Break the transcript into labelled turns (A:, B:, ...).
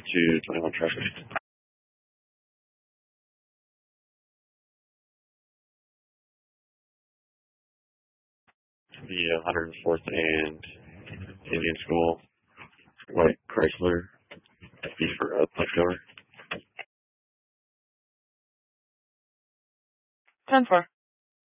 A: to 21 traffic. The 104th and Indian School, white Chrysler, FB for leftover.
B: 10-4.